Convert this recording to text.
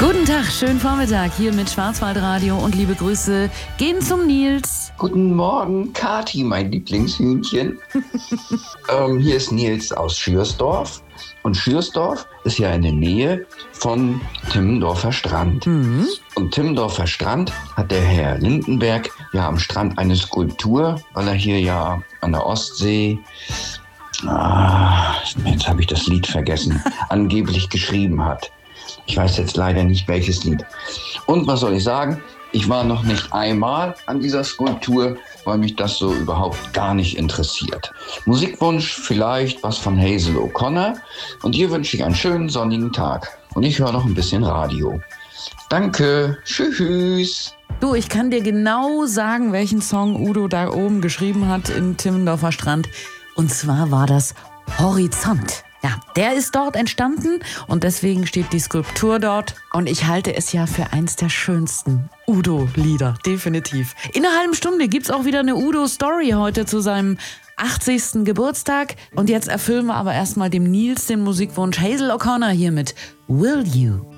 Guten Tag, schönen Vormittag hier mit Schwarzwaldradio und liebe Grüße gehen zum Nils. Guten Morgen, Kathi, mein Lieblingshühnchen. Hier ist Nils aus Schürsdorf. Und Schürsdorf ist ja in der Nähe von Timmendorfer Strand. Und Timmendorfer Strand hat der Herr Lindenberg ja am Strand eine Skulptur, weil er hier ja an der Ostsee, jetzt habe ich das Lied vergessen, angeblich geschrieben hat. Ich weiß jetzt leider nicht, welches Lied. Und was soll ich sagen? Ich war noch nicht einmal an dieser Skulptur, weil mich das so überhaupt gar nicht interessiert. Musikwunsch vielleicht was von Hazel O'Connor. Und hier wünsche ich einen schönen sonnigen Tag. Und ich höre noch ein bisschen Radio. Danke. Tschüss. Du, ich kann dir genau sagen, welchen Song Udo da oben geschrieben hat in Timmendorfer Strand. Und zwar war das Horizont. Ja, der ist dort entstanden und deswegen steht die Skulptur dort. Und ich halte es ja für eins der schönsten Udo-Lieder, definitiv. In einer halben Stunde gibt's auch wieder eine Udo-Story heute zu seinem 80. Geburtstag. Und jetzt erfüllen wir aber erstmal dem Nils den Musikwunsch Hazel O'Connor hier mit Will You.